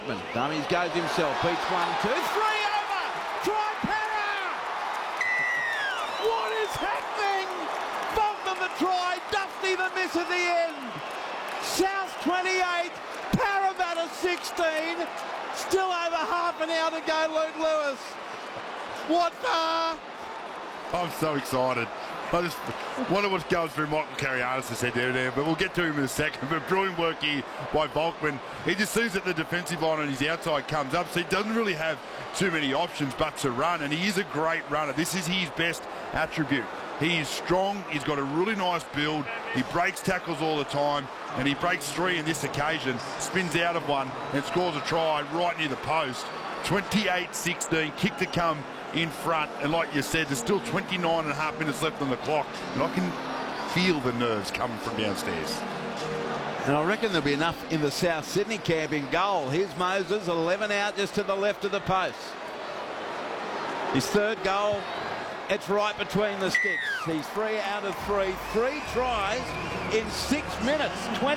Dummies goes himself, beats 1, 2, 3 over! Try Para! What is happening? Bolton the try, Dufty the miss at the end. South 28, Parramatta 16. Still over half an hour to go, Luke Lewis. What the? I'm so excited. I just wonder what's going through Michael Carianis' head there, but we'll get to him in a second. But brilliant work here by Volkman. He just sees that the defensive line on his outside comes up, so he doesn't really have too many options but to run, and he is a great runner. This is his best attribute. He is strong, he's got a really nice build, he breaks tackles all the time, and he breaks 3 in this occasion, spins out of one, and scores a try right near the post. 28-16, kick to come in front, and like you said, there's still 29.5 minutes left on the clock, and I can feel the nerves coming from downstairs. And I reckon there'll be enough in the South Sydney camp in goal. Here's Moses, 11 out just to the left of the post. His third goal, it's right between the sticks. He's 3 out of 3. 3 tries in 6 minutes.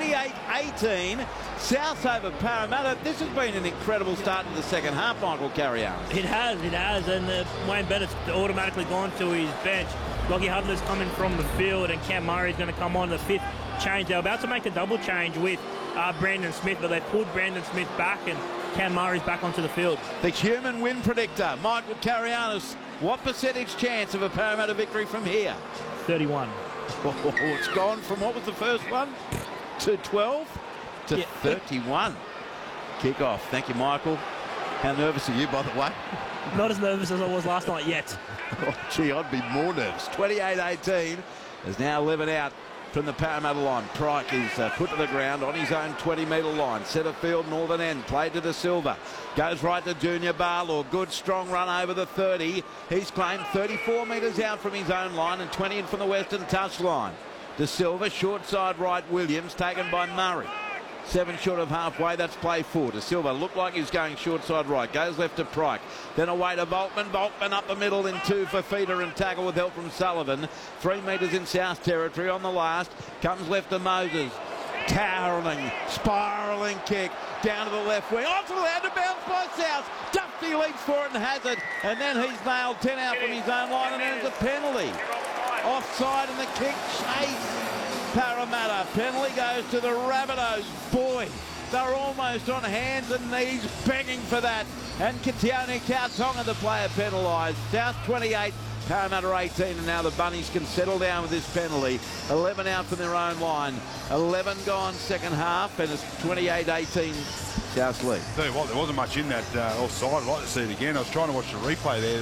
28-18. South over Parramatta. This has been an incredible start to the second half, Michael Carianis. It has. And Wayne Bennett's automatically gone to his bench. Lockie Hubner's coming from the field, and Cam Murray's going to come on the 5th change. They're about to make a double change with Brandon Smith, but they pulled Brandon Smith back, and Cam Murray's back onto the field. The human win predictor, Michael Carianis. What percentage chance of a Parramatta victory from here? 31. Oh, it's gone from, what was the first one? To 12 to 31. Kick off. Thank you, Michael. How nervous are you, by the way? Not as nervous as I was last night yet. Oh, gee, I'd be more nervous. 28-18 is now 11 out from the Parramatta line. Pryke is put to the ground on his own 20-metre line. Centre field, northern end. Played to De Silva. Goes right to Junior Barlaw. Good, strong run over the 30. He's claimed 34 metres out from his own line and 20 in from the western touch line. De Silva, short side right, Williams, taken by Murray. 7 short of halfway, that's play 4. De Silva looked like he was going short side right. Goes left to Pryke. Then away to Volkman. Volkman up the middle in 2 for Feeder and tackle with help from Sullivan. 3 metres in South territory on the last. Comes left to Moses. Towering, spiralling kick down to the left wing. Onto the out of bounds by South. Dufty leaps for it and has it. And then he's nailed 10 out from his own line, and there's a penalty. Offside and the kick chase. Parramatta. Penalty goes to the Rabbitohs. Boy, they're almost on hands and knees begging for that. And Kitione Kautonga, the player, penalised. South 28, Parramatta 18, and now the Bunnies can settle down with this penalty. 11 out from their own line. 11 gone second half, and it's 28-18 South lead. Tell you what, there wasn't much in that offside. I'd like to see it again. I was trying to watch the replay there.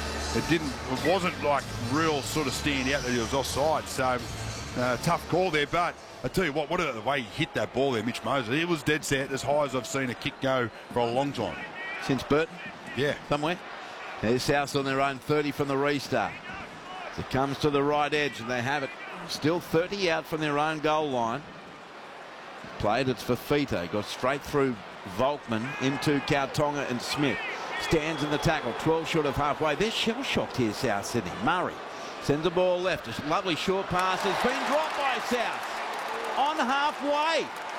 It wasn't like real sort of stand out that he was offside. So tough call there, but I tell you what the way he hit that ball there, Mitch Moses, it was dead set, as high as I've seen a kick go for a long time. Since Burton? Yeah. Somewhere. There's South on their own 30 from the restart. It comes to the right edge, and they have it. Still 30 out from their own goal line. Played, it's for Fita. Got straight through Volkman into Kautonga and Smith. Stands in the tackle, 12 short of halfway. They're shell-shocked here, South Sydney. Murray sends the ball left. A lovely short pass has been dropped by South. On halfway.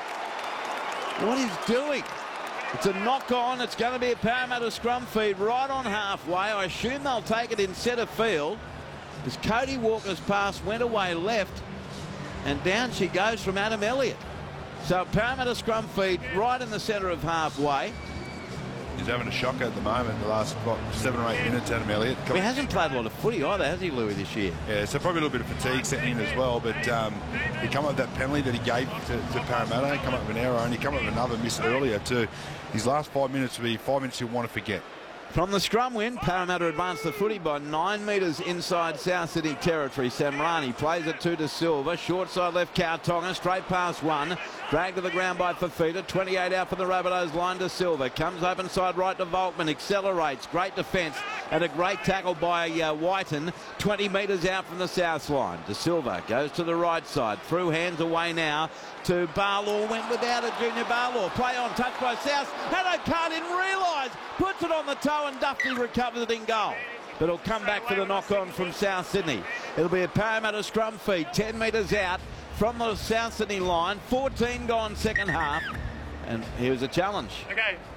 What he's doing. It's a knock-on. It's going to be a Parramatta scrum feed right on halfway. I assume they'll take it in centre field. As Cody Walker's pass went away left, and down she goes from Adam Elliott. So Parramatta scrum feed right in the centre of halfway. He's having a shocker at the moment, the last 7 or 8 minutes, Adam Elliott. He hasn't played a lot of footy either, has he, Louis, this year? Yeah, so probably a little bit of fatigue setting in as well, but he come up with that penalty that he gave to Parramatta. He come up with an error, and he come up with another miss earlier too. His last 5 minutes will be 5 minutes he'll want to forget. From the scrum win, Parramatta advanced the footy by 9 metres inside South Sydney territory. Samrani plays it to De Silva. Short side left, Kautonga. Straight past one. Dragged to the ground by Fafita. 28 out for the Rabbitohs line. De Silva comes open side right to Volkman. Accelerates. Great defence. And a great tackle by Whiten. 20 metres out from the south line. De Silva goes to the right side. Through hands away now to Barlaw. Went without it, Junior Barlaw. Play on, touch by South. Haddo Carr didn't realise. Puts it on the toe, and Dufty recovers it in goal. But it'll come back for the knock-on from South Sydney. It'll be a Parramatta scrum feed. 10 metres out from the South Sydney line. 14 gone second half. And here's a challenge. Okay.